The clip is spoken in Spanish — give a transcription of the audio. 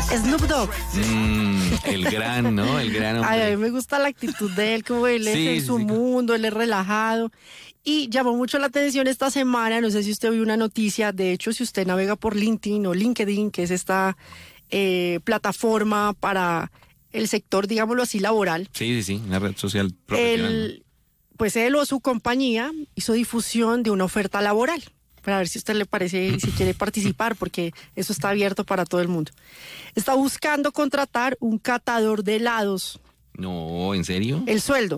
Snoop Dogg. El gran, ¿no? El gran hombre. Ay, a mí me gusta la actitud de él, como él es en su mundo, él es relajado. Y llamó mucho la atención esta semana, no sé si usted vio una noticia, de hecho, si usted navega por LinkedIn o LinkedIn, que es esta plataforma para el sector, digámoslo así, laboral. Sí, una red social profesional. Pues él o su compañía hizo difusión de una oferta laboral, para ver si a usted le parece y si quiere participar, porque eso está abierto para todo el mundo. Está buscando contratar un catador de helados. No, ¿en serio? El sueldo